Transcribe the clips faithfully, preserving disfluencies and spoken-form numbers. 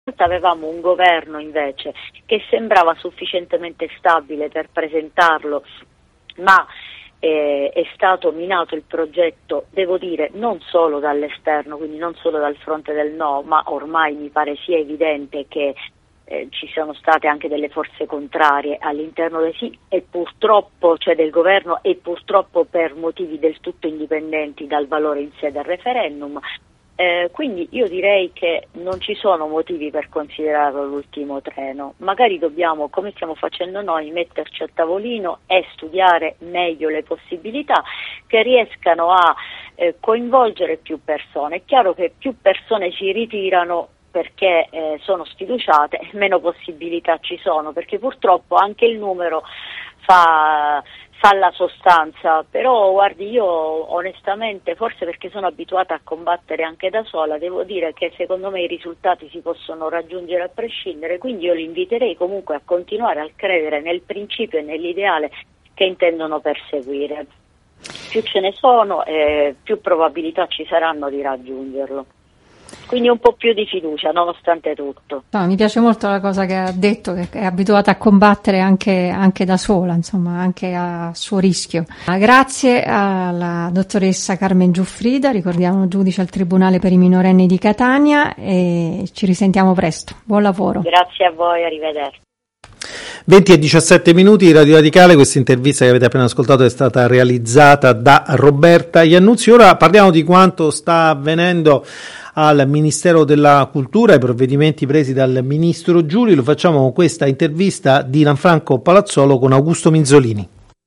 Avevamo un governo invece che sembrava sufficientemente stabile per presentarlo, ma eh, è stato minato il progetto, devo dire, non solo dall'esterno, quindi non solo dal fronte del no, ma ormai mi pare sia evidente che eh, ci sono state anche delle forze contrarie all'interno del sì e purtroppo, cioè del governo, e purtroppo per motivi del tutto indipendenti dal valore in sé del referendum. Eh, quindi io direi che non ci sono motivi per considerarlo l'ultimo treno, magari dobbiamo, come stiamo facendo noi, metterci a tavolino e studiare meglio le possibilità che riescano a eh, coinvolgere più persone. È chiaro che più persone si ritirano perché eh, sono sfiduciate, meno possibilità ci sono, perché purtroppo anche il numero fa... fa la sostanza, però guardi, io onestamente, forse perché sono abituata a combattere anche da sola, devo dire che secondo me i risultati si possono raggiungere a prescindere, quindi io li inviterei comunque a continuare a credere nel principio e nell'ideale che intendono perseguire. Più ce ne sono, eh, più probabilità ci saranno di raggiungerlo. Quindi un po' più di fiducia nonostante tutto. No, mi piace molto la cosa che ha detto, che è abituata a combattere anche, anche da sola, insomma, anche a suo rischio. Grazie alla dottoressa Carmen Giuffrida, ricordiamo giudice al Tribunale per i minorenni di Catania, e ci risentiamo presto. Buon lavoro. Grazie a voi, arrivederci. venti e diciassette minuti, Radio Radicale. Questa intervista che avete appena ascoltato è stata realizzata da Roberta Iannuzzi. Ora parliamo di quanto sta avvenendo al Ministero della Cultura, i provvedimenti presi dal Ministro Giuli. Lo facciamo con questa intervista di Lanfranco Palazzolo con Augusto Minzolini.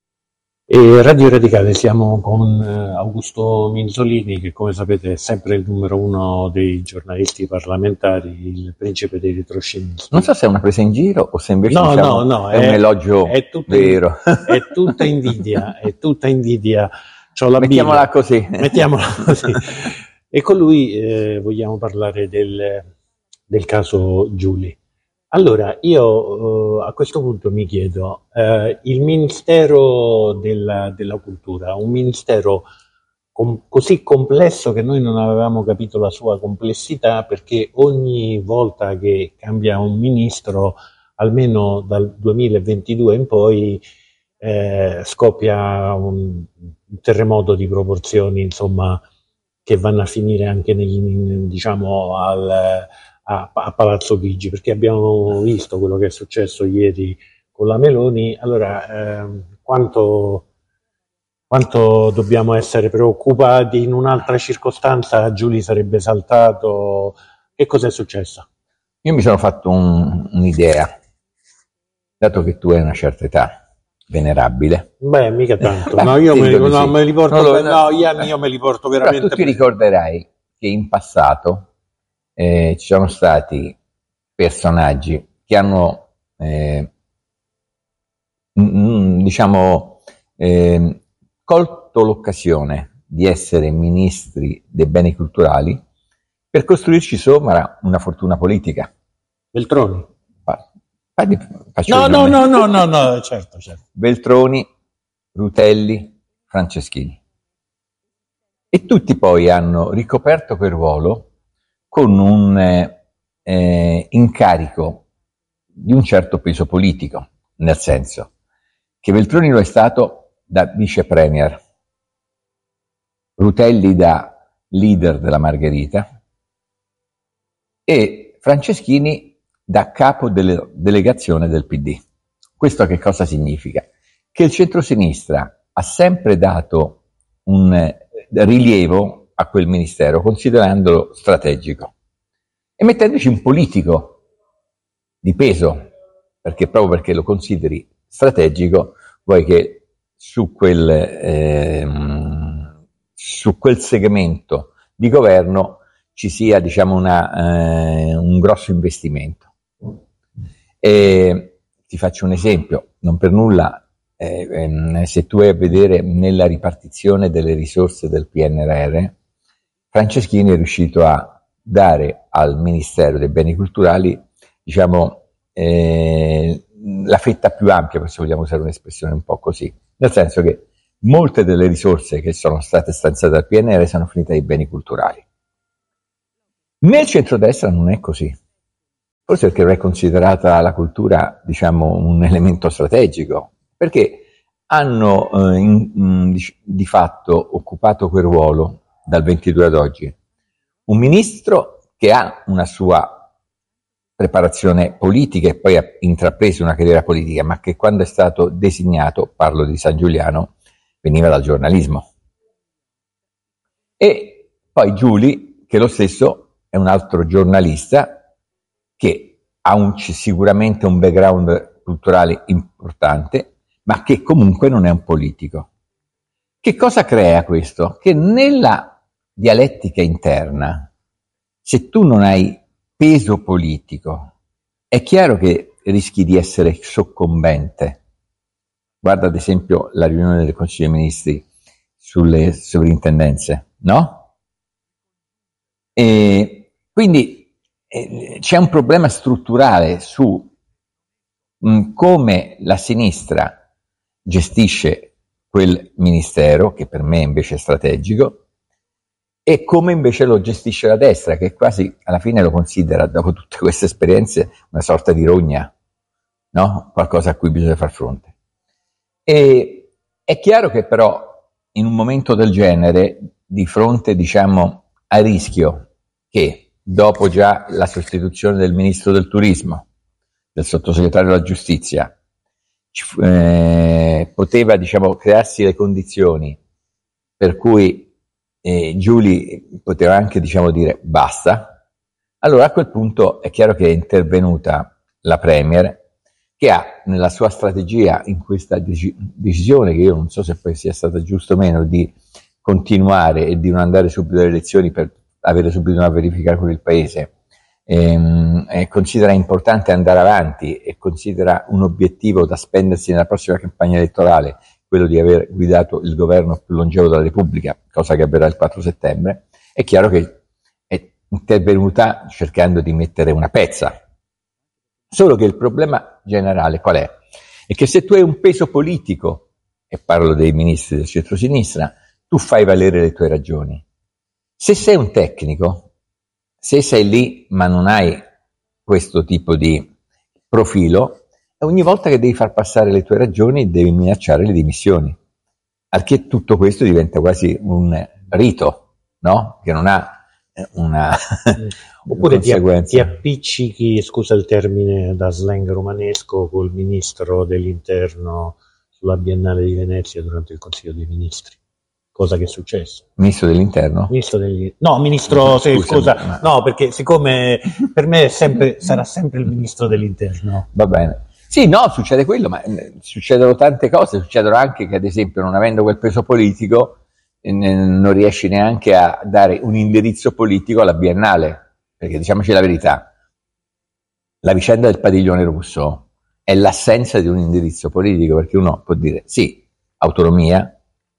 E Radio Radicale, siamo con Augusto Minzolini, che come sapete è sempre il numero uno dei giornalisti parlamentari, il principe dei retroscenisti. Non so se è una presa in giro o se invece no, diciamo, no, no, è, è un elogio è tutta, vero. È tutta invidia, è tutta invidia. C'ho la Mettiamola Bibbia. così. Mettiamola così. E con lui eh, vogliamo parlare del, del caso Giuli. Allora, io eh, a questo punto mi chiedo, eh, il Ministero della, della Cultura, un ministero com- così complesso che noi non avevamo capito la sua complessità, perché ogni volta che cambia un ministro, almeno dal duemilaventidue in poi, eh, scoppia un, un terremoto di proporzioni, insomma, che vanno a finire anche nel, diciamo al, a, a Palazzo Chigi, perché abbiamo visto quello che è successo ieri con la Meloni. Allora, eh, quanto, quanto dobbiamo essere preoccupati? In un'altra circostanza Giuli sarebbe saltato. Che cosa è successo? Io mi sono fatto un, un'idea, dato che tu hai una certa età venerabile. Beh, mica tanto. No, io me, no, sì. me li porto, no, no, io, io me li porto veramente. Però tu ti ricorderai che in passato eh, ci sono stati personaggi che hanno, eh, m- diciamo, eh, colto l'occasione di essere ministri dei beni culturali per costruirci sopra una fortuna politica. Veltroni. No, no, no, no, no, no, certo, certo. Veltroni, Rutelli, Franceschini. E tutti poi hanno ricoperto quel ruolo con un eh, incarico di un certo peso politico, nel senso che Veltroni lo è stato da vice premier, Rutelli da leader della Margherita e Franceschini da capo delle delegazione del P D. Questo che cosa significa? Che il centrosinistra ha sempre dato un eh, rilievo a quel ministero, considerandolo strategico, e mettendoci un politico di peso, perché proprio perché lo consideri strategico, vuoi che su quel, eh, su quel segmento di governo ci sia, diciamo, una, eh, un grosso investimento. E ti faccio un esempio, non per nulla, eh, ehm, se tu vai a vedere nella ripartizione delle risorse del P N R R, Franceschini è riuscito a dare al Ministero dei Beni Culturali, diciamo, eh, la fetta più ampia, se vogliamo usare un'espressione un po' così, nel senso che molte delle risorse che sono state stanziate dal P N R R sono finite ai beni culturali. Nel centrodestra non è così. Forse perché non è considerata la cultura, diciamo, un elemento strategico, perché hanno eh, in, in, di, di fatto occupato quel ruolo dal ventidue ad oggi un ministro che ha una sua preparazione politica e poi ha intrapreso una carriera politica, ma che quando è stato designato, parlo di San Giuliano, veniva dal giornalismo. E poi Giuli, che lo stesso è un altro giornalista che ha un, sicuramente un background culturale importante, ma che comunque non è un politico. Che cosa crea questo? Che nella dialettica interna, se tu non hai peso politico, è chiaro che rischi di essere soccombente. Guarda ad esempio la riunione del Consiglio dei Ministri sulle sovrintendenze, no? E quindi eh, c'è un problema strutturale su mh, come la sinistra gestisce quel ministero, che per me invece è strategico, e come invece lo gestisce la destra, che quasi alla fine lo considera, dopo tutte queste esperienze, una sorta di rogna, no? Qualcosa a cui bisogna far fronte. E è chiaro che però in un momento del genere, di fronte, diciamo, al rischio che dopo già la sostituzione del ministro del turismo, del sottosegretario della giustizia, eh, poteva, diciamo, crearsi le condizioni per cui eh, Giuli poteva anche, diciamo, dire basta, allora a quel punto è chiaro che è intervenuta la Premier, che ha nella sua strategia, in questa dec- decisione, che io non so se poi sia stata giusta o meno, di continuare e di non andare subito alle elezioni per avere subito una verifica con il Paese, ehm, e considera importante andare avanti e considera un obiettivo da spendersi nella prossima campagna elettorale, quello di aver guidato il governo più longevo della Repubblica, cosa che avverrà il quattro settembre, è chiaro che è intervenuta cercando di mettere una pezza. Solo che il problema generale qual è? È che se tu hai un peso politico, e parlo dei ministri del centro-sinistra, tu fai valere le tue ragioni. Se sei un tecnico, se sei lì ma non hai questo tipo di profilo, ogni volta che devi far passare le tue ragioni devi minacciare le dimissioni. Al che tutto questo diventa quasi un rito, no? Che non ha una oppure ti, conseguenza. ti appiccichi, scusa il termine da slang romanesco, col ministro dell'interno sulla Biennale di Venezia durante il Consiglio dei Ministri, cosa che è successo. Ministro dell'interno? Ministro degli... no ministro se, scusa ma... no, perché siccome per me è sempre, sarà sempre il ministro dell'interno. Va bene. Sì, no, succede quello, ma succedono tante cose, succedono anche che ad esempio non avendo quel peso politico non riesci neanche a dare un indirizzo politico alla Biennale, perché diciamoci la verità, la vicenda del padiglione russo è l'assenza di un indirizzo politico, perché uno può dire sì, autonomia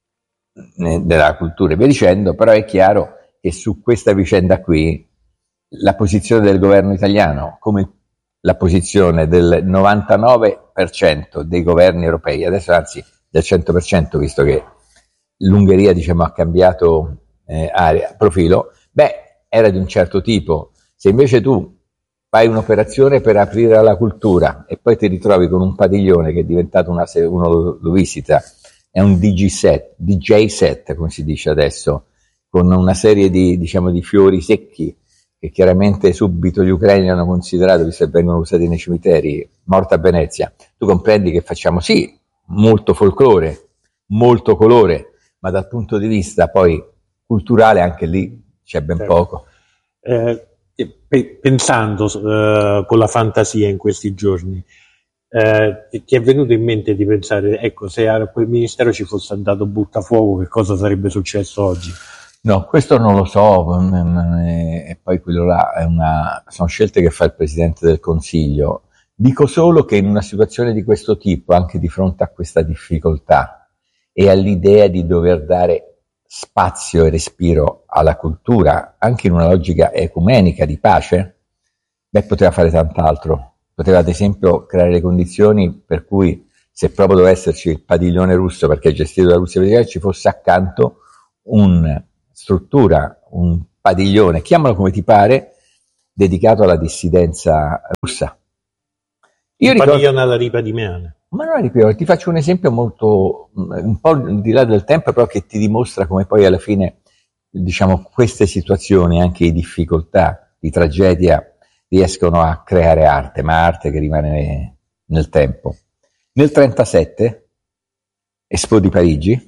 della cultura e via dicendo, però è chiaro che su questa vicenda qui la posizione del governo italiano, come la posizione del novantanove per cento dei governi europei, adesso anzi del cento per cento, visto che l'Ungheria, diciamo, ha cambiato eh, area, profilo, beh, era di un certo tipo. Se invece tu fai un'operazione per aprire alla cultura e poi ti ritrovi con un padiglione che è diventato una, se uno lo, lo visita, è un D J set, D J set, come si dice adesso, con una serie di, diciamo, di fiori secchi, che chiaramente subito gli ucraini hanno considerato, visto che vengono usati nei cimiteri, morta a Venezia. Tu comprendi che facciamo, sì, molto folklore, molto colore, ma dal punto di vista poi culturale anche lì c'è ben certo. poco. Eh, pe- pensando eh, con la fantasia in questi giorni, eh, ti è venuto in mente di pensare, ecco, se a quel ministero ci fosse andato buttafuoco, che cosa sarebbe successo oggi? No, questo non lo so, e poi quello là è una, sono scelte che fa il Presidente del Consiglio. Dico solo che in una situazione di questo tipo, anche di fronte a questa difficoltà e all'idea di dover dare spazio e respiro alla cultura, anche in una logica ecumenica di pace, beh, poteva fare tant'altro. Poteva ad esempio creare le condizioni per cui, se proprio doveva esserci il padiglione russo, perché è gestito da Russia, ci fosse accanto un struttura, un padiglione, chiamalo come ti pare, dedicato alla dissidenza russa. Io ricordo... Padiglione alla Ripa di Meana. Ma non ripeto, ti faccio un esempio molto, un po' di là del tempo, però che ti dimostra come poi alla fine, diciamo, queste situazioni, anche di difficoltà, di tragedia, riescono a creare arte, ma arte che rimane nel tempo. Nel trentasette, Expo di Parigi,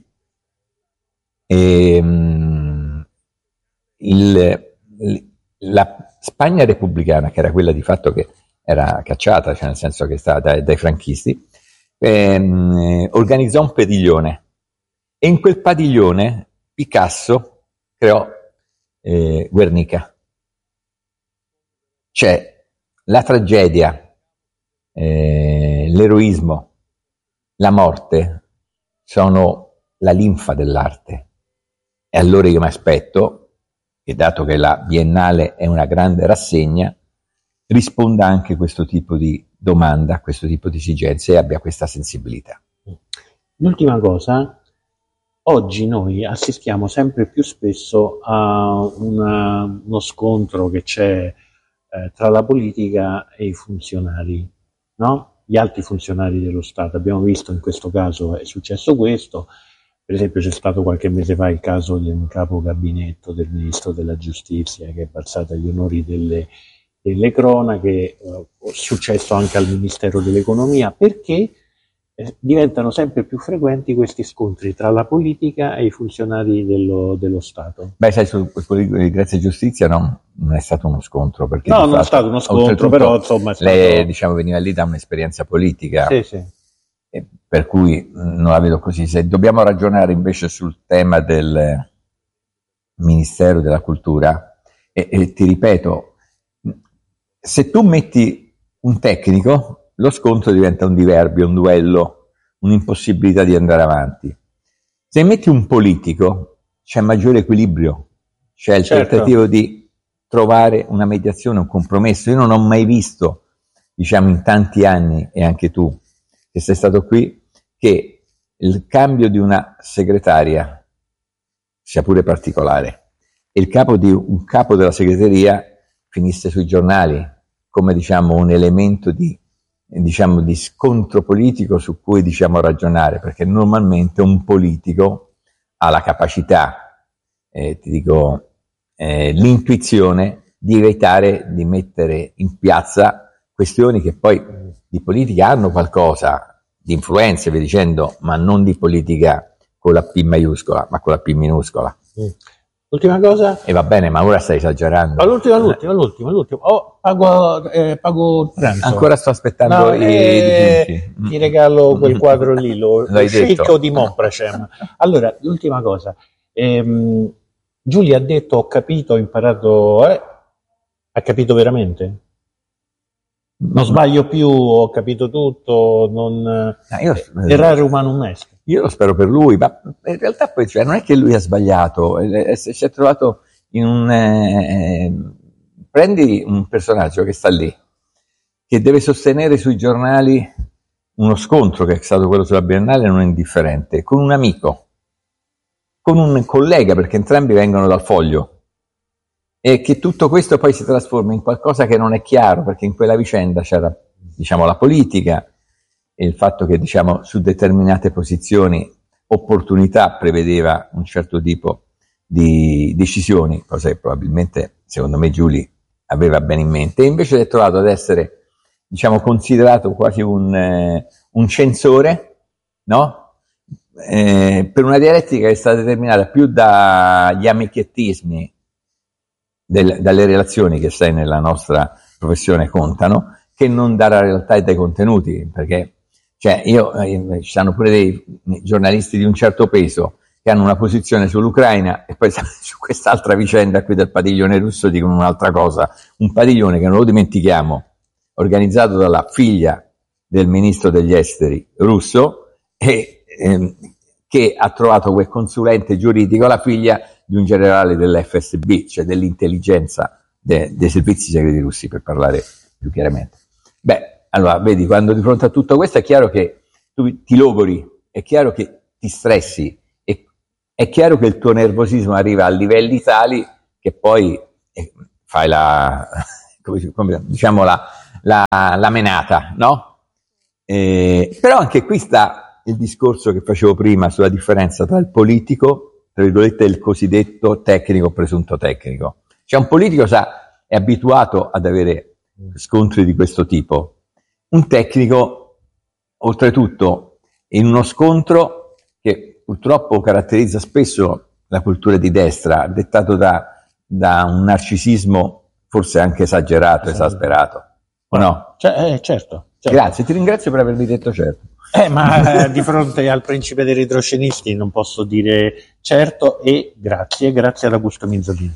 e, um, il, la Spagna repubblicana, che era quella di fatto che era cacciata, cioè nel senso che stava dai, dai franchisti, ehm, organizzò un padiglione, e in quel padiglione Picasso creò eh, Guernica. Cioè la tragedia, eh, l'eroismo, la morte sono la linfa dell'arte, e allora io mi aspetto che, dato che la Biennale è una grande rassegna, risponda anche a questo tipo di domanda, a questo tipo di esigenze, e abbia questa sensibilità. L'ultima cosa, oggi noi assistiamo sempre più spesso a una, uno scontro che c'è eh, tra la politica e i funzionari, no? Gli alti funzionari dello Stato. Abbiamo visto in questo caso è successo questo, per esempio c'è stato qualche mese fa il caso di un capo gabinetto del ministro della giustizia che è balzato agli onori delle delle cronache, eh, è successo anche al Ministero dell'Economia, perché eh, diventano sempre più frequenti questi scontri tra la politica e i funzionari dello, dello Stato. Beh, sai, sul politico di Grazia e Giustizia no, non è stato uno scontro. Perché no, non fatto, è stato uno scontro, però insomma... È stato... Lei, diciamo, veniva lì da un'esperienza politica, sì, sì. Per cui non la vedo così. Se dobbiamo ragionare invece sul tema del Ministero della Cultura, e, e ti ripeto, se tu metti un tecnico, lo scontro diventa un diverbio, un duello, un'impossibilità di andare avanti. Se metti un politico, c'è maggiore equilibrio, c'è il certo. tentativo di trovare una mediazione, un compromesso. Io non ho mai visto, diciamo, in tanti anni, e anche tu che sei stato qui, che il cambio di una segretaria, sia pure particolare, e il capo di un capo della segreteria finisse sui giornali come, diciamo, un elemento di, diciamo, di scontro politico su cui, diciamo, ragionare, perché normalmente un politico ha la capacità, eh, ti dico, eh, l'intuizione di evitare di mettere in piazza questioni che poi di politica hanno qualcosa, di influenze, vi dicendo, ma non di politica con la P maiuscola, ma con la P minuscola. Mm. Ultima cosa. E va bene, ma ora stai esagerando. Ma l'ultima, l'ultima, l'ultima, l'ultima. Oh, pago, eh, pago il pranzo. Ancora sto aspettando no, i eh, dipinti. Ti regalo quel quadro lì, lo, lo scicco di Monpracem. Allora, l'ultima cosa. Ehm, Giulia ha detto, ho capito, ho imparato, eh? Ha capito veramente? Non sbaglio più, ho capito tutto, non... No, io, errare umanum est. Io lo spero per lui, ma in realtà poi, cioè, non è che lui ha sbagliato, si è trovato in un... Eh, prendi un personaggio che sta lì, che deve sostenere sui giornali uno scontro che è stato quello sulla Biennale non indifferente, con un amico, con un collega, perché entrambi vengono dal Foglio, e che tutto questo poi si trasforma in qualcosa che non è chiaro, perché in quella vicenda c'era, diciamo, la politica e il fatto che, diciamo, su determinate posizioni opportunità prevedeva un certo tipo di decisioni, cosa che probabilmente, secondo me, Giulia aveva bene in mente, e invece è trovato ad essere, diciamo, considerato quasi un, eh, un censore, no? Eh, per una dialettica che è stata determinata più dagli amichettismi, del, dalle relazioni che sai nella nostra professione contano, che non dalla realtà e dai contenuti, perché cioè io eh, ci sono pure dei giornalisti di un certo peso che hanno una posizione sull'Ucraina e poi su quest'altra vicenda qui del padiglione russo dicono un'altra cosa, un padiglione che non lo dimentichiamo, organizzato dalla figlia del ministro degli esteri russo e ehm, che ha trovato quel consulente giuridico, la figlia di un generale dell'F S B, cioè dell'intelligenza de, dei servizi segreti russi, per parlare più chiaramente. Beh, allora, vedi, quando di fronte a tutto questo è chiaro che tu ti logori, è chiaro che ti stressi, e è chiaro che il tuo nervosismo arriva a livelli tali che poi eh, fai la, come, come, diciamo la, la, la menata, no? Eh, però anche qui sta il discorso che facevo prima sulla differenza tra il politico, tra virgolette, e il cosiddetto tecnico presunto tecnico. Cioè un politico sa, è abituato ad avere scontri di questo tipo. Un tecnico, oltretutto, in uno scontro che purtroppo caratterizza spesso la cultura di destra, dettato da, da un narcisismo forse anche esagerato, esasperato, o no? Cioè, eh, certo, certo. Grazie, ti ringrazio per avermi detto certo. Eh, ma eh, di fronte al principe dei retroscenisti non posso dire certo e grazie, grazie ad Augusto Minzolini.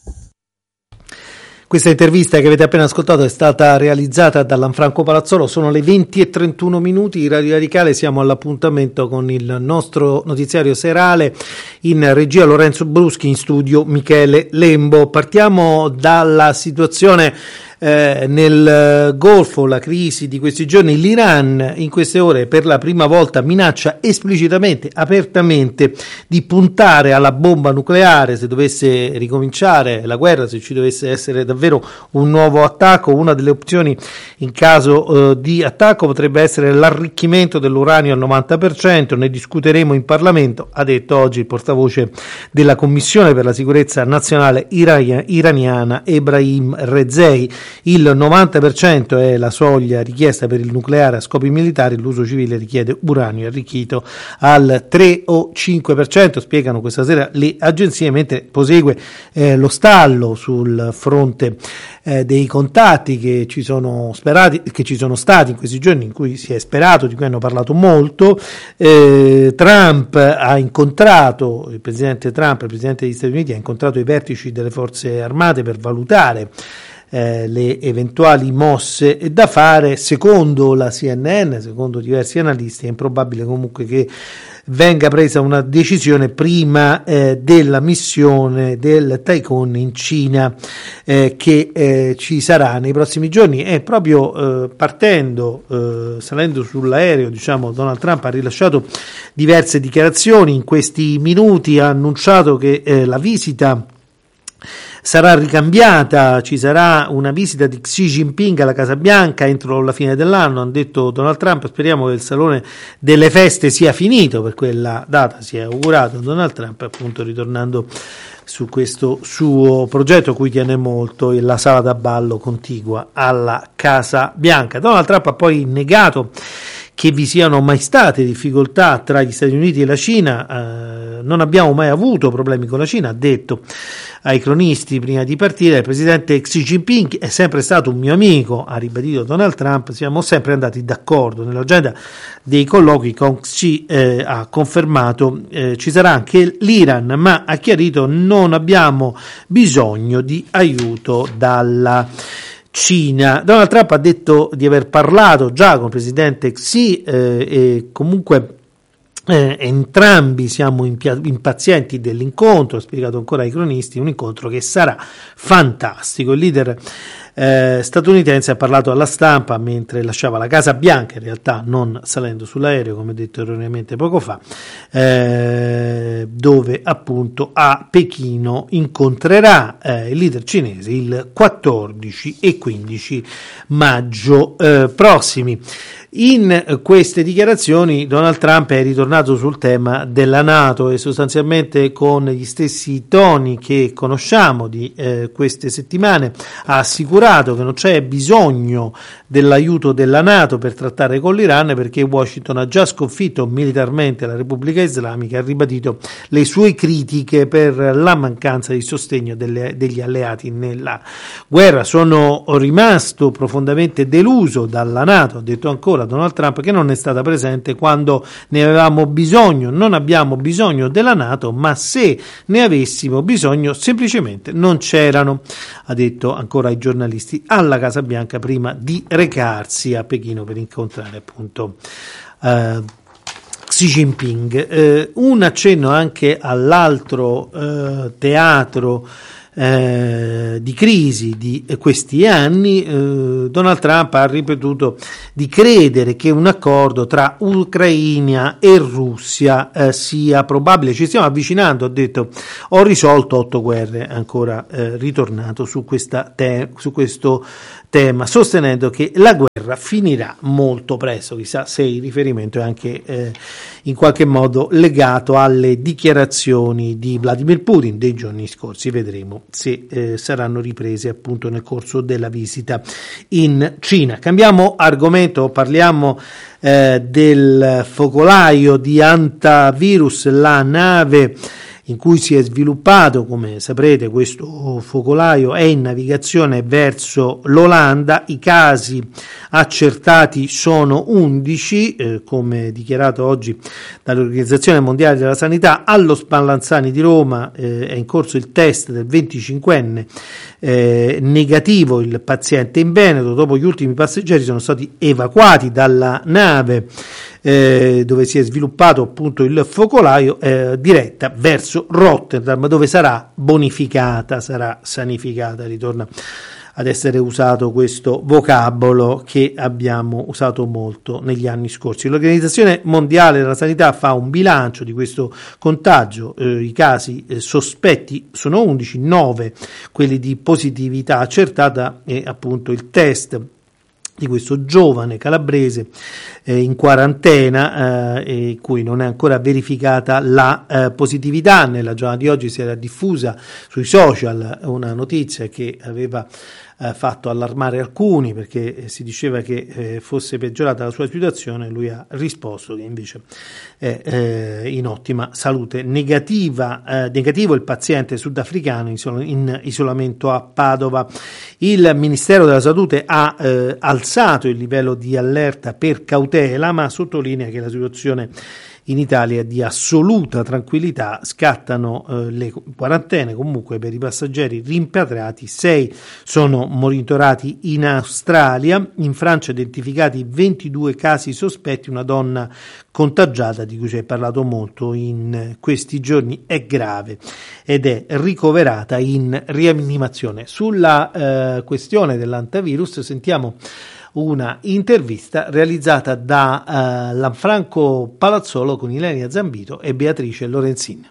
Questa intervista che avete appena ascoltato è stata realizzata da Lanfranco Palazzolo, sono le venti e trentuno minuti, Radio Radicale, siamo all'appuntamento con il nostro notiziario serale, in regia Lorenzo Bruschi, in studio Michele Lembo. Partiamo dalla situazione Eh, nel Golfo, la crisi di questi giorni. L'Iran in queste ore per la prima volta minaccia esplicitamente, apertamente, di puntare alla bomba nucleare se dovesse ricominciare la guerra, se ci dovesse essere davvero un nuovo attacco. Una delle opzioni in caso eh, di attacco potrebbe essere l'arricchimento dell'uranio al novanta per cento, ne discuteremo in Parlamento, ha detto oggi il portavoce della Commissione per la sicurezza nazionale iran- iraniana Ebrahim Rezei. Il novanta per cento è la soglia richiesta per il nucleare a scopi militari, l'uso civile richiede uranio arricchito al tre o cinque per cento, spiegano questa sera le agenzie, mentre prosegue eh, lo stallo sul fronte eh, dei contatti che ci sono sperati, che ci sono stati in questi giorni, in cui si è sperato, di cui hanno parlato molto. eh, Trump ha incontrato, il presidente Trump, il presidente degli Stati Uniti, ha incontrato i vertici delle forze armate per valutare Eh, le eventuali mosse da fare. Secondo la C N N, secondo diversi analisti, è improbabile comunque che venga presa una decisione prima eh, della missione del Taikon in Cina eh, che eh, ci sarà nei prossimi giorni. E proprio eh, partendo, eh, salendo sull'aereo, diciamo, Donald Trump ha rilasciato diverse dichiarazioni. In questi minuti ha annunciato che eh, la visita sarà ricambiata, ci sarà una visita di Xi Jinping alla Casa Bianca entro la fine dell'anno, ha detto Donald Trump. Speriamo che il salone delle feste sia finito per quella data, si è augurato Donald Trump, appunto ritornando su questo suo progetto a cui tiene molto, la sala da ballo contigua alla Casa Bianca. Donald Trump ha poi negato che vi siano mai state difficoltà tra gli Stati Uniti e la Cina, eh, non abbiamo mai avuto problemi con la Cina, ha detto ai cronisti prima di partire. Il presidente Xi Jinping è sempre stato un mio amico, ha ribadito Donald Trump, siamo sempre andati d'accordo. Nell'agenda dei colloqui con Xi eh, ha confermato eh, ci sarà anche l'Iran, ma ha chiarito non abbiamo bisogno di aiuto dalla Cina. Donald Trump ha detto di aver parlato già con il presidente Xi eh, e comunque eh, entrambi siamo impia- impazienti dell'incontro, ha spiegato ancora ai cronisti, un incontro che sarà fantastico. Il leader eh, statunitense ha parlato alla stampa mentre lasciava la Casa Bianca, in realtà non salendo sull'aereo come detto erroneamente poco fa, eh, dove appunto a Pechino incontrerà eh, il leader cinese il quattordici e quindici maggio eh, prossimi. In queste dichiarazioni Donald Trump è ritornato sul tema della NATO e sostanzialmente con gli stessi toni che conosciamo di eh, queste settimane ha assicurato che non c'è bisogno dell'aiuto della NATO per trattare con l'Iran, perché Washington ha già sconfitto militarmente la Repubblica Islamica e ha ribadito le sue critiche per la mancanza di sostegno delle, degli alleati nella guerra. Sono rimasto profondamente deluso dalla NATO, ha detto ancora Donald Trump, che non è stata presente quando ne avevamo bisogno. Non abbiamo bisogno della NATO, ma se ne avessimo bisogno semplicemente non c'erano, ha detto ancora ai giornalisti alla Casa Bianca prima di recarsi a Pechino per incontrare appunto eh, Xi Jinping. Eh, un accenno anche all'altro eh, teatro eh, di crisi di questi anni, eh, Donald Trump ha ripetuto di credere che un accordo tra Ucraina e Russia eh, sia probabile. Ci stiamo avvicinando, ha detto, ho risolto otto guerre, ancora eh, ritornato su, questa te- su questo tema, sostenendo che la guerra finirà molto presto. Chissà se il riferimento è anche eh, in qualche modo legato alle dichiarazioni di Vladimir Putin dei giorni scorsi. Vedremo se eh, saranno riprese appunto nel corso della visita in Cina. Cambiamo argomento, parliamo eh, del focolaio di Hantavirus, la nave in cui si è sviluppato. Come saprete, questo focolaio è in navigazione verso l'Olanda. I casi accertati sono undici, eh, come dichiarato oggi dall'Organizzazione Mondiale della Sanità. Allo Spallanzani di Roma eh, è in corso il test del venticinquenne eh, negativo il paziente in Veneto. Dopo gli ultimi passeggeri sono stati evacuati dalla nave Eh, dove si è sviluppato appunto il focolaio, eh, diretta verso Rotterdam, dove sarà bonificata, sarà sanificata. Ritorna ad essere usato questo vocabolo che abbiamo usato molto negli anni scorsi. L'Organizzazione Mondiale della Sanità fa un bilancio di questo contagio. Eh, i casi eh, sospetti sono undici, nove quelli di positività accertata, e appunto il test di questo giovane calabrese eh, in quarantena, eh, e cui non è ancora verificata la eh, positività. Nella giornata di oggi si era diffusa sui social una notizia che aveva eh, fatto allarmare alcuni, perché eh, si diceva che eh, fosse peggiorata la sua situazione. Lui ha risposto che invece è eh, in ottima salute. Negativa, eh, negativo il paziente sudafricano in, isol- in isolamento a Padova. Il Ministero della Salute ha eh, alzato il livello di allerta per cautela, ma sottolinea che la situazione in Italia è di assoluta tranquillità. Scattano eh, le quarantene comunque per i passeggeri rimpatriati. Sei sono monitorati in Australia. In Francia identificati ventidue casi sospetti. Una donna contagiata, di cui si è parlato molto in questi giorni, è grave ed è ricoverata in rianimazione. Sulla eh, questione dell'antivirus sentiamo una intervista realizzata da uh, Lanfranco Palazzolo con Ilenia Zambito e Beatrice Lorenzin.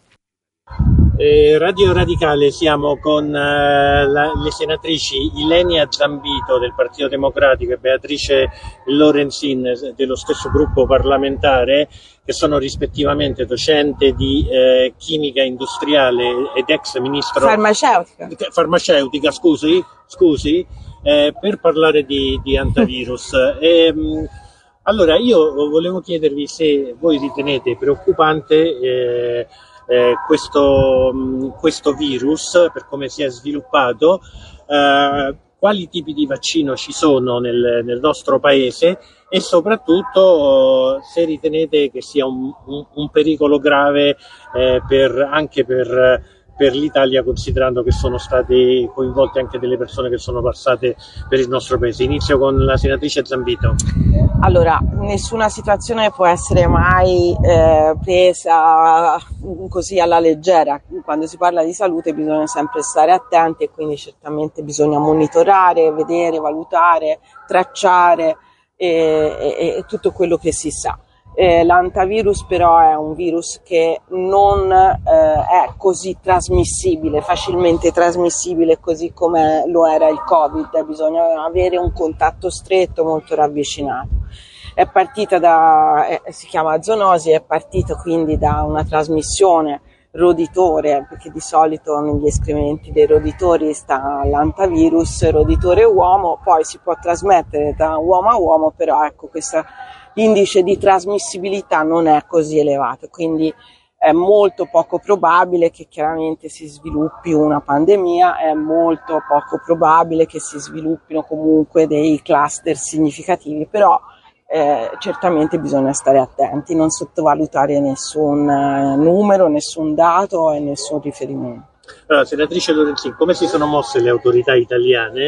Eh, Radio Radicale, siamo con uh, la, le senatrici Ilenia Zambito del Partito Democratico e Beatrice Lorenzin dello stesso gruppo parlamentare, che sono rispettivamente docente di eh, chimica industriale ed ex ministro farmaceutica, farmaceutica scusi, scusi eh, per parlare di, di antivirus. E, mh, allora io volevo chiedervi se voi ritenete preoccupante eh, eh, questo, mh, questo virus, per come si è sviluppato, eh, quali tipi di vaccino ci sono nel, nel nostro paese, e soprattutto se ritenete che sia un, un, un pericolo grave eh, per, anche per, per l'Italia, considerando che sono state coinvolte anche delle persone che sono passate per il nostro paese. Inizio con la senatrice Zambito. Allora, nessuna situazione può essere mai eh, presa così alla leggera. Quando si parla di salute bisogna sempre stare attenti, e quindi certamente bisogna monitorare, vedere, valutare, tracciare e, e, e tutto quello che si sa. Eh, l'antivirus però è un virus che non eh, è così trasmissibile, facilmente trasmissibile così come lo era il Covid. Bisogna avere un contatto stretto, molto ravvicinato. È partita da, eh, si chiama zoonosi, è partita quindi da una trasmissione roditore, perché di solito negli escrementi dei roditori sta l'antivirus, roditore uomo, poi si può trasmettere da uomo a uomo, però ecco, questo indice di trasmissibilità non è così elevato, quindi è molto poco probabile che chiaramente si sviluppi una pandemia, è molto poco probabile che si sviluppino comunque dei cluster significativi, però Eh, certamente bisogna stare attenti, non sottovalutare nessun eh, numero, nessun dato e nessun riferimento. Allora, senatrice Lorenzin, come si sono mosse le autorità italiane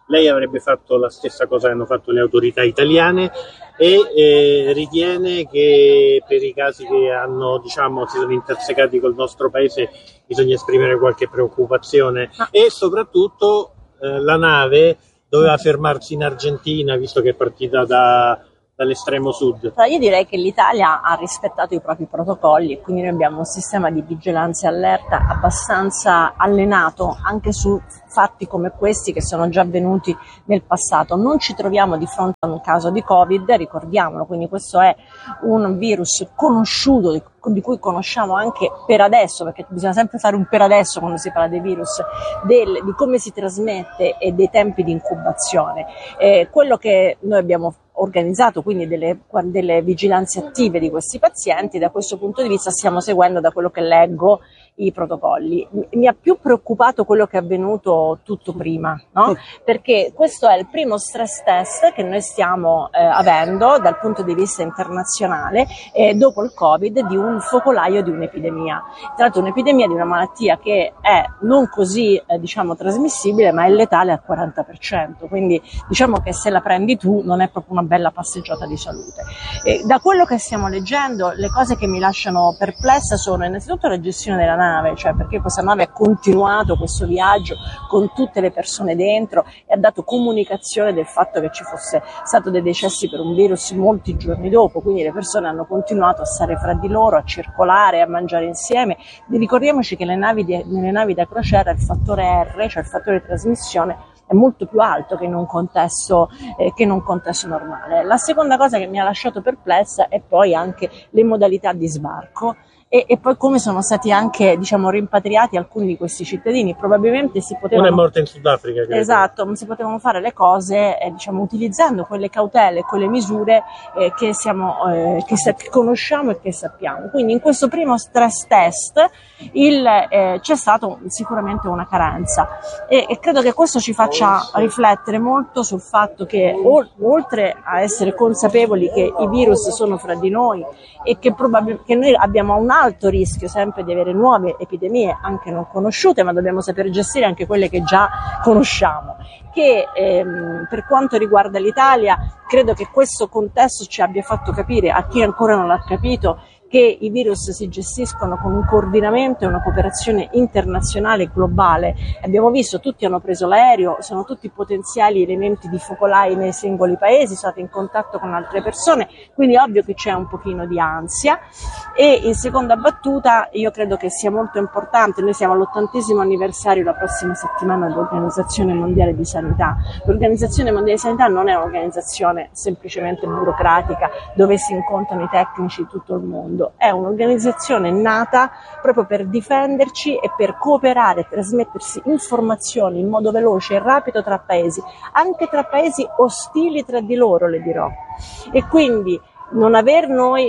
lei avrebbe fatto la stessa cosa che hanno fatto le autorità italiane e eh, ritiene che per i casi che hanno, diciamo, si sono intersecati col nostro paese bisogna esprimere qualche preoccupazione e soprattutto eh, la nave doveva fermarsi in Argentina visto che è partita da dall'estremo sud. Io direi che l'Italia ha rispettato i propri protocolli e quindi noi abbiamo un sistema di vigilanza e allerta abbastanza allenato anche su fatti come questi che sono già avvenuti nel passato. Non ci troviamo di fronte a un caso di Covid, ricordiamolo, quindi questo è un virus conosciuto, di, di cui conosciamo anche per adesso, perché bisogna sempre fare un per adesso quando si parla dei virus, del, di come si trasmette e dei tempi di incubazione. Eh, quello che noi abbiamo organizzato, quindi delle, delle vigilanze attive di questi pazienti, da questo punto di vista stiamo seguendo, da quello che leggo, i protocolli. Mi ha più preoccupato quello che è avvenuto tutto prima, no? Perché questo è il primo stress test che noi stiamo eh, avendo dal punto di vista internazionale eh, dopo il Covid, di un focolaio di un'epidemia. Tra l'altro un'epidemia di una malattia che è non così eh, diciamo trasmissibile, ma è letale al quaranta per cento, quindi diciamo che se la prendi tu non è proprio una bella passeggiata di salute. E da quello che stiamo leggendo, le cose che mi lasciano perplessa sono innanzitutto la gestione della nave, cioè perché questa nave ha continuato questo viaggio con tutte le persone dentro e ha dato comunicazione del fatto che ci fosse stato dei decessi per un virus molti giorni dopo, quindi le persone hanno continuato a stare fra di loro, a circolare, a mangiare insieme. Ricordiamoci che le navi di, nelle navi da crociera il fattore R, cioè il fattore di trasmissione, è molto più alto che in un contesto, eh, che in un contesto normale. La seconda cosa che mi ha lasciato perplessa è poi anche le modalità di sbarco e, e poi come sono stati anche, diciamo, rimpatriati alcuni di questi cittadini. Probabilmente si potevano... Uno è morto in Sudafrica, credo. Esatto, si potevano fare le cose eh, diciamo utilizzando quelle cautele, quelle misure eh, che, siamo, eh, che, sa- che conosciamo e che sappiamo. Quindi in questo primo stress test il, eh, c'è stato sicuramente una carenza e, e credo che questo ci faccia riflettere molto sul fatto che o, oltre a essere consapevoli che i virus sono fra di noi e che, probab- che noi abbiamo un alto rischio sempre di avere nuove epidemie anche non conosciute, ma dobbiamo saper gestire anche quelle che già conosciamo, che ehm, per quanto riguarda l'Italia credo che questo contesto ci abbia fatto capire, a chi ancora non l'ha capito, che i virus si gestiscono con un coordinamento e una cooperazione internazionale globale. Abbiamo visto, tutti hanno preso l'aereo, sono tutti potenziali elementi di focolai nei singoli paesi, sono stati in contatto con altre persone, quindi è ovvio che c'è un pochino di ansia. E in seconda battuta io credo che sia molto importante, noi siamo all'ottantesimo anniversario la prossima settimana dell'Organizzazione Mondiale di Sanità. L'Organizzazione Mondiale di Sanità non è un'organizzazione semplicemente burocratica dove si incontrano i tecnici di tutto il mondo, è un'organizzazione nata proprio per difenderci e per cooperare e trasmettersi informazioni in modo veloce e rapido tra paesi, anche tra paesi ostili tra di loro, le dirò. E quindi non aver noi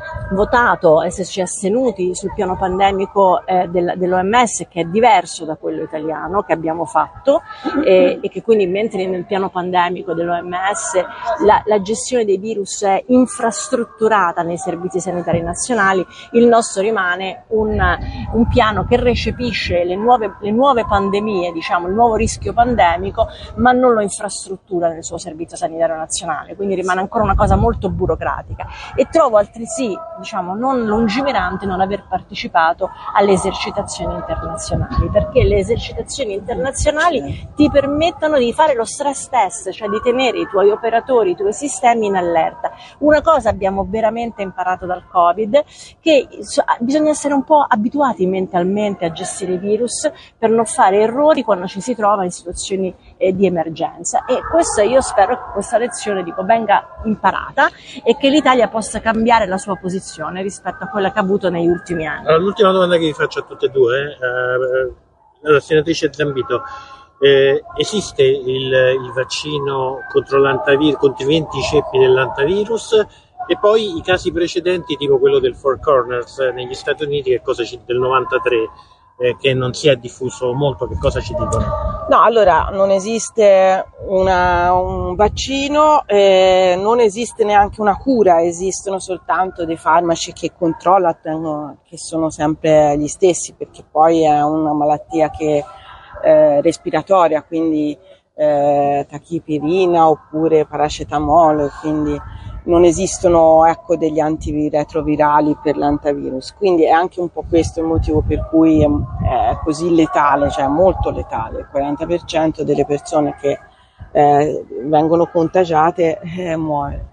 votato, esserci astenuti sul piano pandemico eh, del, dell'O M S, che è diverso da quello italiano che abbiamo fatto eh, e che quindi mentre nel piano pandemico dell'O M S la, la gestione dei virus è infrastrutturata nei servizi sanitari nazionali, il nostro rimane un, un piano che recepisce le nuove, le nuove pandemie, diciamo il nuovo rischio pandemico, ma non lo infrastruttura nel suo servizio sanitario nazionale, quindi rimane ancora una cosa molto burocratica. E trovo altresì, diciamo, non lungimirante non aver partecipato alle esercitazioni internazionali, perché le esercitazioni internazionali ti permettono di fare lo stress test, cioè di tenere i tuoi operatori, i tuoi sistemi in allerta. Una cosa abbiamo veramente imparato dal Covid, che bisogna essere un po' abituati mentalmente a gestire i virus per non fare errori quando ci si trova in situazioni eh, di emergenza, e questo io spero che questa lezione, dico, venga imparata e che l'Italia possa cambiare la sua posizione rispetto a quella che ha avuto negli ultimi anni. Allora, l'ultima domanda che vi faccio a tutte e due, eh, la senatrice Zambito, eh, esiste il, il vaccino contro l'antavirus, contro i venti ceppi dell'antavirus, e poi i casi precedenti tipo quello del Four Corners negli Stati Uniti, che cosa ci, del novantatré, eh, che non si è diffuso molto, che cosa ci dicono? No, allora non esiste una, un vaccino, eh, non esiste neanche una cura, esistono soltanto dei farmaci che controllano, che sono sempre gli stessi, perché poi è una malattia che eh, respiratoria, quindi eh, tachipirina oppure paracetamolo, quindi non esistono, ecco, degli antiretrovirali per l'antivirus, quindi è anche un po' questo il motivo per cui è, è così letale, cioè molto letale. Il quaranta per cento delle persone che eh, vengono contagiate eh, muore,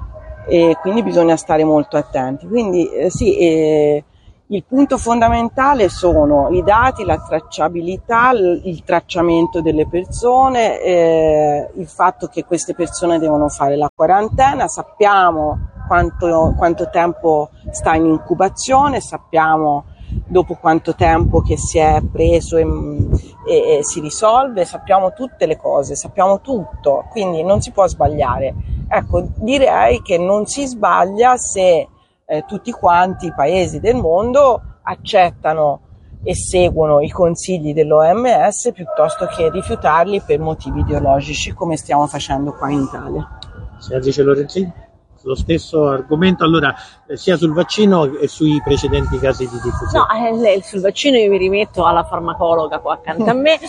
e quindi bisogna stare molto attenti. Quindi eh, sì, eh, il punto fondamentale sono i dati, la tracciabilità, il tracciamento delle persone, eh, il fatto che queste persone devono fare la quarantena, sappiamo quanto, quanto tempo sta in incubazione, sappiamo dopo quanto tempo che si è preso e, e, e si risolve, sappiamo tutte le cose, sappiamo tutto, quindi non si può sbagliare. Ecco, direi che non si sbaglia se Eh, tutti quanti i paesi del mondo accettano e seguono i consigli dell'O M S piuttosto che rifiutarli per motivi ideologici, come stiamo facendo qua in Italia. Senatrice Lorenzin, lo stesso argomento, allora eh, sia sul vaccino e sui precedenti casi di diffusione. No, eh, sul vaccino io mi rimetto alla farmacologa qua accanto a me.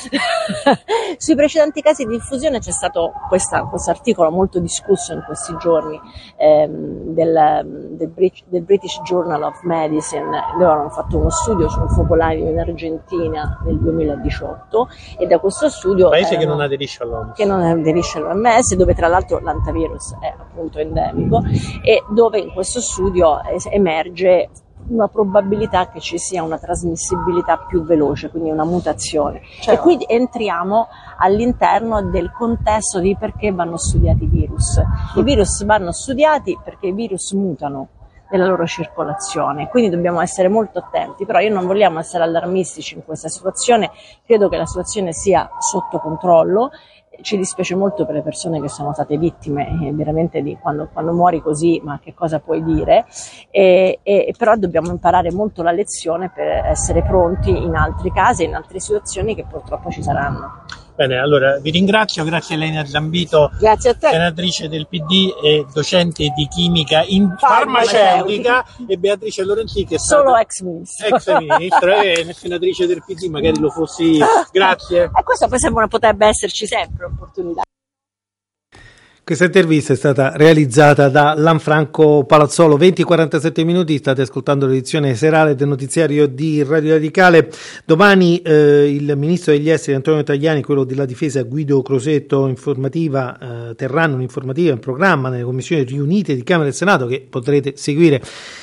Sui precedenti casi di diffusione c'è stato questo articolo molto discusso in questi giorni ehm, del, del, del British Journal of Medicine. Loro hanno fatto uno studio su un focolaio in Argentina nel duemiladiciotto, e da questo studio paese erano, che non aderisce all'O M S, che non aderisce all'O M S, dove tra l'altro l'antivirus è appunto endemico, e dove in questo studio emerge una probabilità che ci sia una trasmissibilità più veloce, quindi una mutazione. Cioè, e quindi entriamo all'interno del contesto di perché vanno studiati i virus. I virus vanno studiati perché i virus mutano nella loro circolazione, quindi dobbiamo essere molto attenti, però io non vogliamo essere allarmistici in questa situazione, credo che la situazione sia sotto controllo. Ci dispiace molto per le persone che sono state vittime, eh, veramente di quando, quando muori così, ma che cosa puoi dire? E, e, però dobbiamo imparare molto la lezione per essere pronti in altri casi, in altre situazioni che purtroppo ci saranno. Bene, allora vi ringrazio, grazie a Elena Zambito, grazie a te, senatrice del P D e docente di chimica in farmaceutica, e Beatrice Lorenzin, che è stata solo ex ministro, ex ministro e senatrice del P D, magari lo fossi. Grazie. E questo poi sembra potrebbe esserci sempre un'opportunità. Questa intervista è stata realizzata da Lanfranco Palazzolo. venti e quarantasette minuti, state ascoltando l'edizione serale del notiziario di Radio Radicale. Domani eh, il ministro degli esteri Antonio Tajani, quello della difesa Guido Crosetto, informativa, eh, terranno un'informativa in programma nelle commissioni riunite di Camera e Senato, che potrete seguire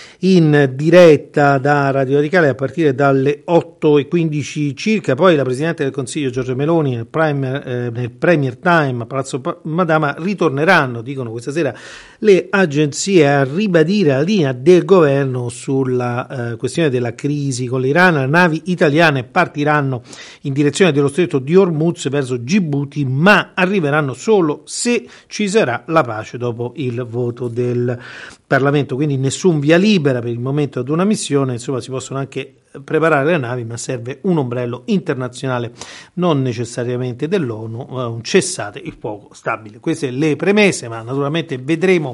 in diretta da Radio Radicale a partire dalle otto e quindici circa. Poi la Presidente del Consiglio Giorgia Meloni nel, Premier, eh, nel Premier Time a Palazzo Madama ritorneranno, dicono questa sera le agenzie, a ribadire la linea del governo sulla eh, questione della crisi con l'Iran. Le navi italiane partiranno in direzione dello stretto di Hormuz verso Djibouti, ma arriveranno solo se ci sarà la pace dopo il voto del Parlamento, quindi nessun via libera per il momento ad una missione. Insomma, si possono anche preparare le navi, ma serve un ombrello internazionale, non necessariamente dell'ONU, un cessate il fuoco stabile. Queste le premesse, ma naturalmente vedremo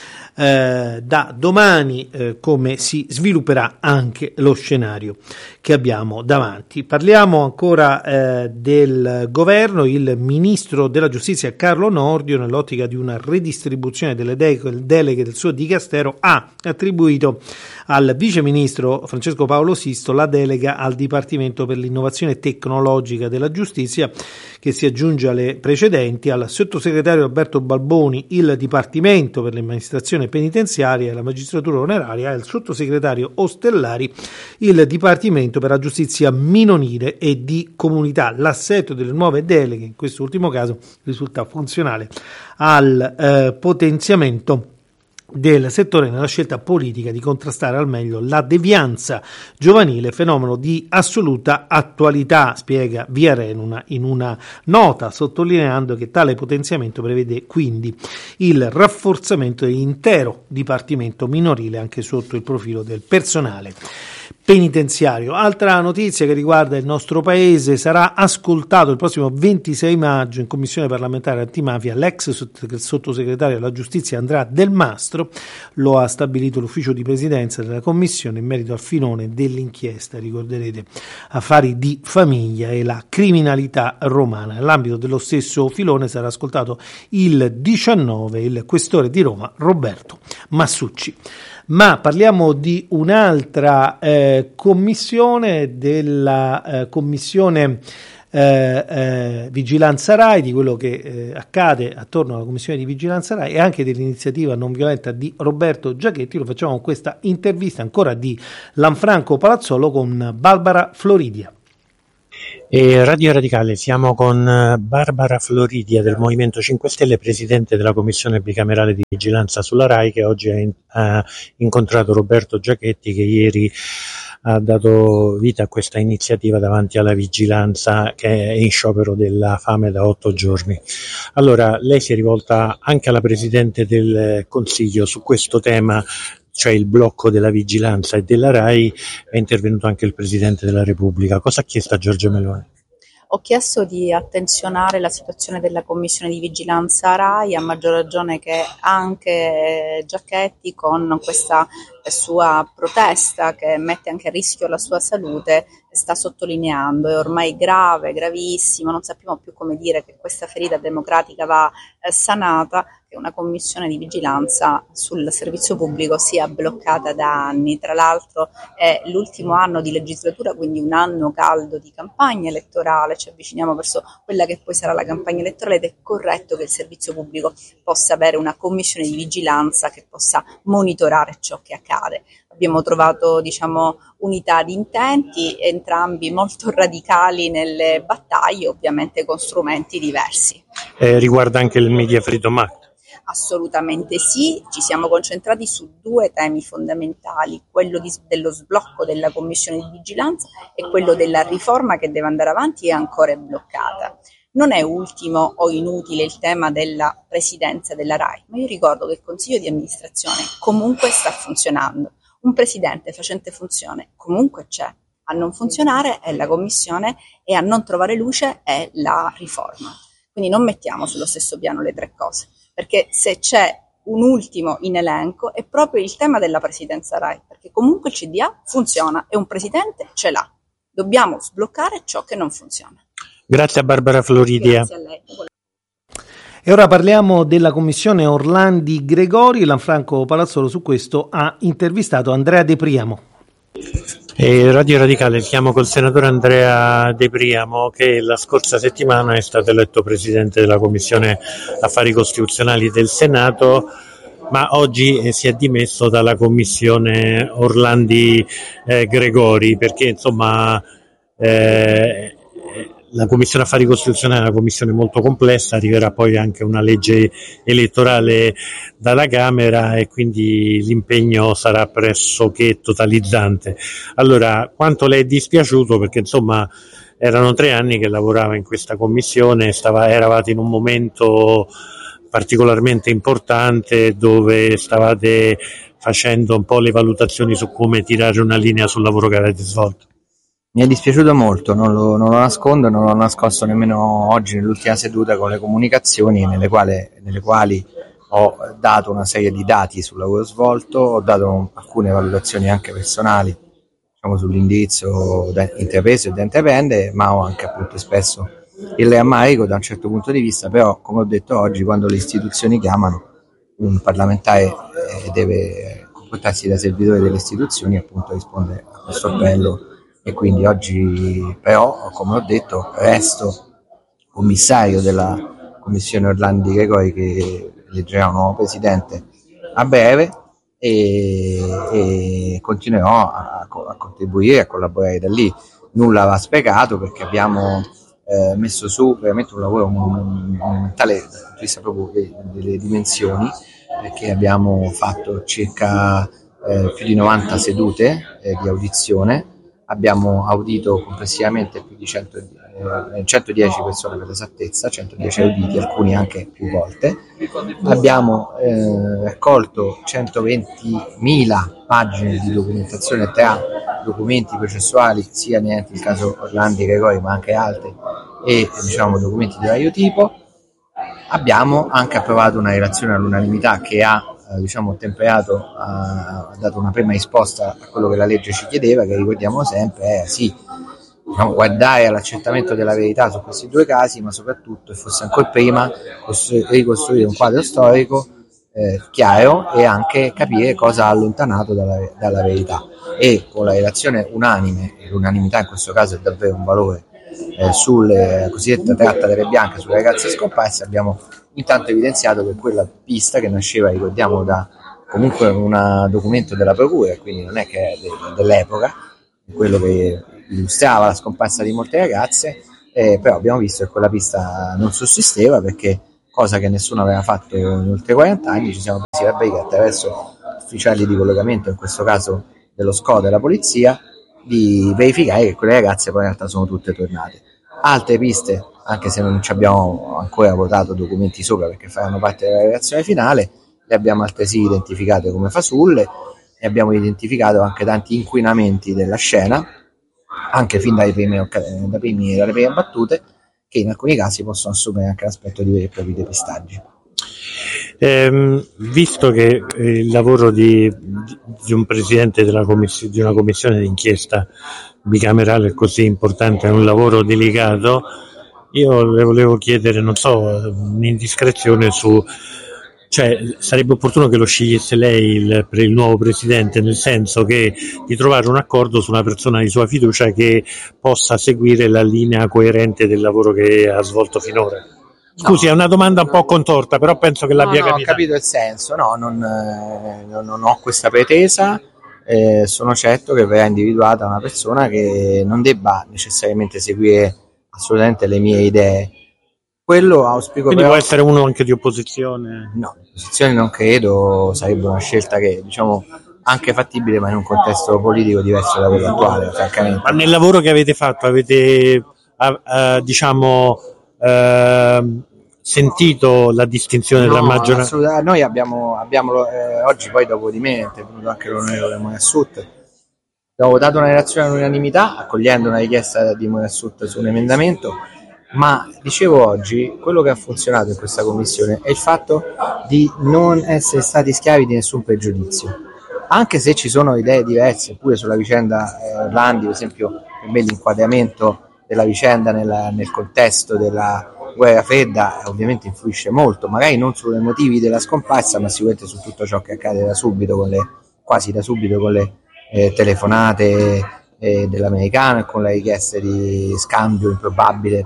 Eh, da domani eh, come si svilupperà anche lo scenario che abbiamo davanti. Parliamo ancora eh, del governo. Il ministro della giustizia Carlo Nordio, nell'ottica di una redistribuzione delle de- deleghe del suo dicastero, ha attribuito al vice ministro Francesco Paolo Sisto la delega al Dipartimento per l'innovazione tecnologica della giustizia, che si aggiunge alle precedenti. Al sottosegretario Alberto Balboni il Dipartimento per l'amministrazione penitenziaria e la magistratura onoraria, e al sottosegretario Ostellari il Dipartimento per la giustizia minorile e di comunità. L'assetto delle nuove deleghe in questo ultimo caso risulta funzionale al eh, potenziamento del settore nella scelta politica di contrastare al meglio la devianza giovanile, fenomeno di assoluta attualità, spiega Via Renuna in una nota, sottolineando che tale potenziamento prevede quindi il rafforzamento dell'intero dipartimento minorile anche sotto il profilo del personale. penitenziario. Altra notizia che riguarda il nostro paese: sarà ascoltato il prossimo ventisei maggio in Commissione parlamentare antimafia l'ex sottosegretario alla giustizia Andrea Del Mastro. Lo ha stabilito l'ufficio di presidenza della commissione in merito al filone dell'inchiesta, ricorderete, affari di famiglia e la criminalità romana. Nell'ambito dello stesso filone sarà ascoltato il diciannove il questore di Roma Roberto Massucci. Ma parliamo di un'altra eh, commissione, della eh, commissione eh, eh, Vigilanza Rai, di quello che eh, accade attorno alla commissione di Vigilanza Rai e anche dell'iniziativa non violenta di Roberto Giachetti. Lo facciamo con questa intervista ancora di Lanfranco Palazzolo con Barbara Floridia. E Radio Radicale, siamo con Barbara Floridia del Movimento cinque Stelle, presidente della Commissione bicamerale di vigilanza sulla Rai, che oggi ha, in, ha incontrato Roberto Giachetti, che ieri ha dato vita a questa iniziativa davanti alla vigilanza, che è in sciopero della fame da otto giorni. Allora, lei si è rivolta anche alla Presidente del Consiglio su questo tema, cioè il blocco della vigilanza e della Rai. È intervenuto anche il Presidente della Repubblica. Cosa ha chiesto a Giorgia Meloni? Ho chiesto di attenzionare la situazione della Commissione di Vigilanza Rai, a maggior ragione che anche Giachetti, con questa sua protesta che mette anche a rischio la sua salute, sta sottolineando: è ormai grave, gravissimo, non sappiamo più come dire che questa ferita democratica va eh, sanata, che una commissione di vigilanza sul servizio pubblico sia bloccata da anni. Tra l'altro è l'ultimo anno di legislatura, quindi un anno caldo di campagna elettorale, ci avviciniamo verso quella che poi sarà la campagna elettorale ed è corretto che il servizio pubblico possa avere una commissione di vigilanza che possa monitorare ciò che accade. Abbiamo trovato, diciamo, unità di intenti, entrambi molto radicali nelle battaglie, ovviamente con strumenti diversi. Eh, riguarda anche il Media Freedom Act? Assolutamente sì, ci siamo concentrati su due temi fondamentali, quello di, dello sblocco della commissione di vigilanza e quello della riforma che deve andare avanti e ancora è bloccata. Non è ultimo o inutile il tema della presidenza della Rai, ma io ricordo che il Consiglio di amministrazione comunque sta funzionando. Un presidente facente funzione comunque c'è, a non funzionare è la commissione e a non trovare luce è la riforma. Quindi non mettiamo sullo stesso piano le tre cose, perché se c'è un ultimo in elenco è proprio il tema della presidenza Rai, perché comunque il C D A funziona e un presidente ce l'ha. Dobbiamo sbloccare ciò che non funziona. Grazie a Barbara Floridia. Grazie a lei. E ora parliamo della commissione Orlandi Gregori. Lanfranco Palazzolo su questo ha intervistato Andrea De Priamo. E Radio Radicale, siamo col senatore Andrea De Priamo, che la scorsa settimana è stato eletto presidente della Commissione Affari Costituzionali del Senato, ma oggi si è dimesso dalla commissione Orlandi eh, Gregori, perché insomma eh, la Commissione Affari Costituzionali è una commissione molto complessa, arriverà poi anche una legge elettorale dalla Camera e quindi l'impegno sarà pressoché totalizzante. Allora, quanto le è dispiaciuto? Perché insomma erano tre anni che lavorava in questa commissione, stava, eravate in un momento particolarmente importante dove stavate facendo un po' le valutazioni su come tirare una linea sul lavoro che avete svolto. Mi è dispiaciuto molto, non lo, non lo nascondo, non l'ho nascosto nemmeno oggi nell'ultima seduta con le comunicazioni nelle quali, nelle quali ho dato una serie di dati sul lavoro svolto, ho dato alcune valutazioni anche personali, diciamo, sull'indirizzo da intrapreso e da intraprendere, ma ho anche appunto espresso il rammarico da un certo punto di vista. Però, come ho detto oggi, quando le istituzioni chiamano, un parlamentare eh, deve comportarsi da servitore delle istituzioni, appunto rispondere a questo appello. E quindi oggi però, come ho detto, resto commissario della commissione Orlandi Gregori, che eleggerà un nuovo presidente a breve, e, e continuerò a, a contribuire, a collaborare da lì. Nulla va sprecato, perché abbiamo eh, messo su veramente un lavoro monumentale dal punto di vista proprio delle dimensioni, perché abbiamo fatto circa eh, più di novanta sedute eh, di audizione. Abbiamo audito complessivamente più di cento eh, centodieci persone per l'esattezza, centodieci auditi, alcuni anche più volte. Abbiamo eh, raccolto centoventimila pagine di documentazione tra documenti processuali, sia inerenti il caso Orlandi e Gregori, ma anche altri, e diciamo documenti di vario tipo. Abbiamo anche approvato una relazione all'unanimità che ha eh, diciamo temperato, ha, ha dato una prima risposta a quello che la legge ci chiedeva, che ricordiamo sempre è sì, diciamo, guardare all'accertamento della verità su questi due casi, ma soprattutto, e forse ancora prima, costru- ricostruire un quadro storico eh, chiaro e anche capire cosa ha allontanato dalla, dalla verità. E con la relazione unanime, e l'unanimità in questo caso è davvero un valore, eh, sulle cosiddette tratta delle bianche, sulle ragazze scomparse, abbiamo intanto evidenziato che quella pista, che nasceva, ricordiamo, da comunque un documento della procura, quindi non è che è de- dell'epoca, quello che illustrava la scomparsa di molte ragazze, eh, però abbiamo visto che quella pista non sussisteva, perché, cosa che nessuno aveva fatto in oltre quaranta anni, ci siamo presi la briga attraverso ufficiali di collocamento, in questo caso dello S C O della polizia, di verificare che quelle ragazze poi in realtà sono tutte tornate. Altre piste, anche se non ci abbiamo ancora votato documenti sopra perché faranno parte della relazione finale, le abbiamo altresì identificate come fasulle, e abbiamo identificato anche tanti inquinamenti della scena, anche fin dai primi, dai primi, dalle prime battute, che in alcuni casi possono assumere anche l'aspetto di veri e propri depistaggi. Eh, visto che eh, il lavoro di, di un presidente della commiss- di una commissione d'inchiesta bicamerale è così importante, è un lavoro delicato, io le volevo chiedere, non so, un'indiscrezione su, cioè sarebbe opportuno che lo scegliesse lei il, il nuovo presidente, nel senso che di trovare un accordo su una persona di sua fiducia che possa seguire la linea coerente del lavoro che ha svolto finora. Scusi, no, è una domanda un po' contorta, però penso che no, l'abbia no, capita. Ho capito il senso, no, non, eh, non ho questa pretesa, eh, sono certo che verrà individuata una persona che non debba necessariamente seguire assolutamente le mie idee. Quello auspico. Quindi però, può essere uno anche di opposizione? No, di opposizione non credo, sarebbe una scelta che, diciamo, anche fattibile, ma in un contesto politico diverso da quello attuale, francamente. Ma nel lavoro che avete fatto avete, uh, uh, diciamo... Uh, sentito la distinzione no, tra maggioranza? Noi abbiamo, abbiamo eh, oggi, poi dopo di me è intervenuto anche l'onorevole Morassut, abbiamo votato una relazione all'unanimità accogliendo una richiesta di Morassut su un emendamento, ma dicevo oggi, quello che ha funzionato in questa commissione è il fatto di non essere stati schiavi di nessun pregiudizio, anche se ci sono idee diverse pure sulla vicenda eh, Orlandi, per esempio. Per me l'inquadramento della vicenda nella, nel contesto della guerra fredda ovviamente influisce molto, magari non sui motivi della scomparsa, ma sicuramente su tutto ciò che accade da subito, con le, quasi da subito con le eh, telefonate eh, dell'americano e con le richieste di scambio improbabile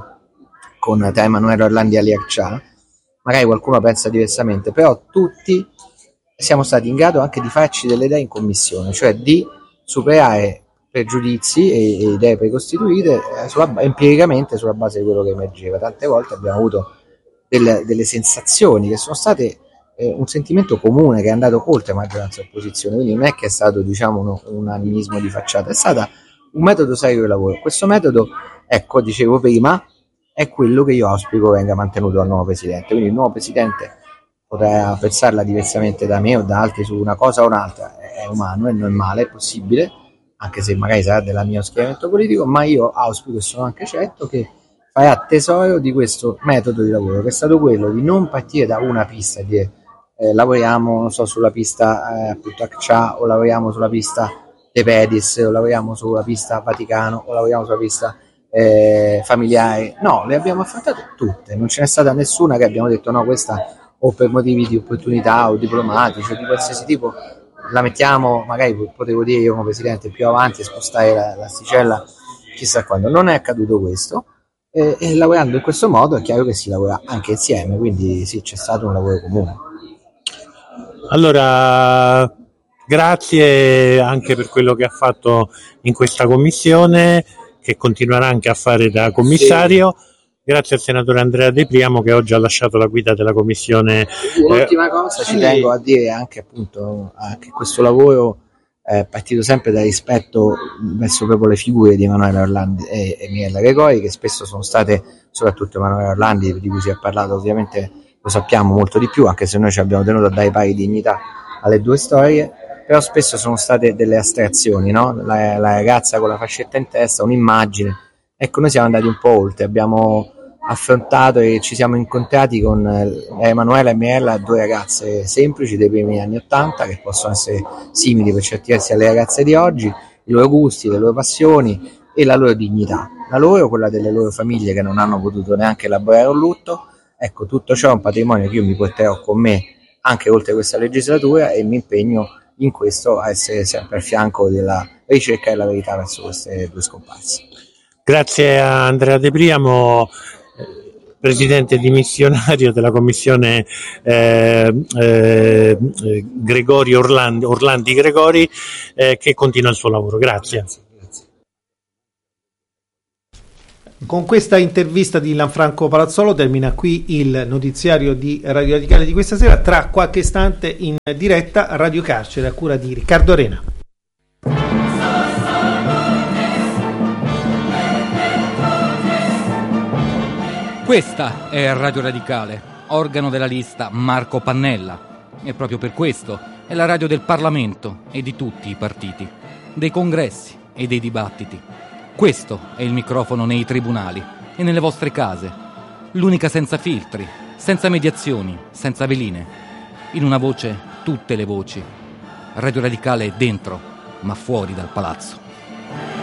con tra Emanuele Orlandi e Ali Akçaa. Magari qualcuno pensa diversamente, però tutti siamo stati in grado anche di farci delle idee in commissione, cioè di superare pregiudizi e, e idee precostituite eh, sulla, empiricamente sulla base di quello che emergeva. Tante volte abbiamo avuto del, delle sensazioni che sono state eh, un sentimento comune che è andato oltre maggioranza e opposizione, quindi non è che è stato, diciamo, uno, un animismo di facciata, è stato un metodo serio di lavoro. Questo metodo, ecco, dicevo prima, è quello che io auspico venga mantenuto dal nuovo presidente, quindi il nuovo presidente potrà pensarla diversamente da me o da altri su una cosa o un'altra, è umano, è normale, è possibile, anche se magari sarà della mia schieramento politico, ma io auspico e sono anche certo che farà tesoro di questo metodo di lavoro, che è stato quello di non partire da una pista, di dire eh, lavoriamo, non so, sulla pista eh, appunto Akçaa, o lavoriamo sulla pista De Pedis, o lavoriamo sulla pista Vaticano, o lavoriamo sulla pista eh, familiare. No, le abbiamo affrontate tutte, non ce n'è stata nessuna che abbiamo detto no, questa o per motivi di opportunità o diplomatici o di qualsiasi tipo la mettiamo, magari potevo dire io come presidente, più avanti e spostare la, l'asticella chissà quando. Non è accaduto questo, e, e lavorando in questo modo è chiaro che si lavora anche insieme, quindi sì, c'è stato un lavoro comune. Allora, grazie anche per quello che ha fatto in questa commissione, che continuerà anche a fare da commissario. Sì. Grazie al senatore Andrea De Priamo, che oggi ha lasciato la guida della commissione. L'ultima eh, cosa, sì. Ci tengo a dire anche appunto che questo lavoro eh, partito sempre dal rispetto verso proprio le figure di Emanuele Orlandi e, e Mirella Gregori, che spesso sono state, soprattutto Emanuele Orlandi, di cui si è parlato ovviamente, lo sappiamo molto di più, anche se noi ci abbiamo tenuto a dare pari dignità alle due storie, però spesso sono state delle astrazioni, no? La, la ragazza con la fascetta in testa, un'immagine. Ecco, noi siamo andati un po' oltre, abbiamo affrontato e ci siamo incontrati con Emanuela e Mirella, due ragazze semplici dei primi anni Ottanta, che possono essere simili per certi versi alle ragazze di oggi, i loro gusti, le loro passioni e la loro dignità, la loro, quella delle loro famiglie che non hanno potuto neanche elaborare un lutto. Ecco, tutto ciò è un patrimonio che io mi porterò con me anche oltre questa legislatura, e mi impegno in questo a essere sempre al fianco della ricerca della verità verso queste due scomparse. Grazie a Andrea De Priamo, presidente dimissionario della commissione eh, eh, Gregori Orlandi, Orlandi Gregori, eh, che continua il suo lavoro. Grazie. Con questa intervista di Lanfranco Palazzolo termina qui il notiziario di Radio Radicale di questa sera. Tra qualche istante in diretta Radio Carcere a cura di Riccardo Arena. Questa è Radio Radicale, organo della lista Marco Pannella, e proprio per questo è la radio del Parlamento e di tutti i partiti, dei congressi e dei dibattiti. Questo è il microfono nei tribunali e nelle vostre case, l'unica senza filtri, senza mediazioni, senza veline. In una voce tutte le voci. Radio Radicale è dentro, ma fuori dal palazzo.